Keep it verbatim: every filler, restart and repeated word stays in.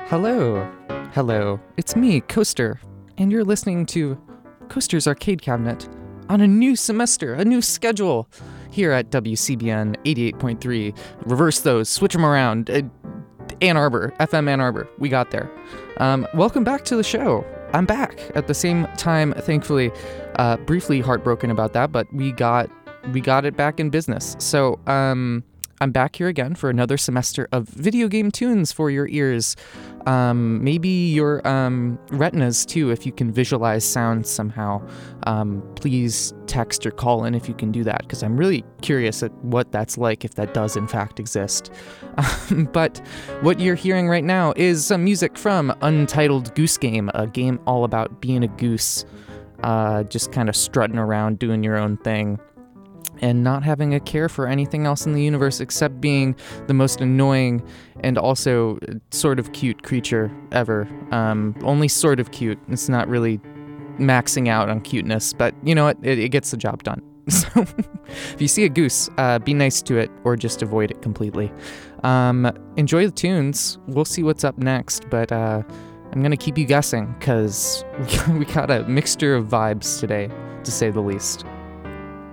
Hello. Hello. It's me, Coaster, and you're listening to Coaster's Arcade Cabinet on a new semester, a new schedule here at W C B N eighty-eight point three. Reverse those, switch them around. Uh, Ann Arbor, F M Ann Arbor. We got there. Um, welcome back to the show. I'm back at the same time, thankfully. Uh, briefly heartbroken about that, but we got we got it back in business. So, um... I'm back here again for another semester of video game tunes for your ears. Um, maybe your um, retinas too, if you can visualize sound somehow. Um, please text or call in if you can do that, because I'm really curious at what that's like, if that does in fact exist. Um, but what you're hearing right now is some music from Untitled Goose Game, a game all about being a goose, uh, just kind of strutting around doing your own thing, and not having a care for anything else in the universe except being the most annoying and also sort of cute creature ever. Um, only sort of cute. It's not really maxing out on cuteness, but you know what? It, it gets the job done. So if you see a goose, uh, be nice to it or just avoid it completely. Um, enjoy the tunes. We'll see what's up next, but uh, I'm going to keep you guessing because we got a mixture of vibes today, to say the least.